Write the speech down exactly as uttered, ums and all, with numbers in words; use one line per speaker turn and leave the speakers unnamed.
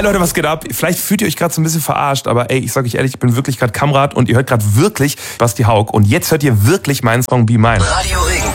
Hi Leute, was geht ab? Vielleicht fühlt ihr euch gerade so ein bisschen verarscht, aber ey, ich sag euch ehrlich, ich bin wirklich gerade Kamrat und ihr hört gerade wirklich Basti Haug. Und jetzt hört ihr wirklich meinen Song Be Mine.
Radio Ring.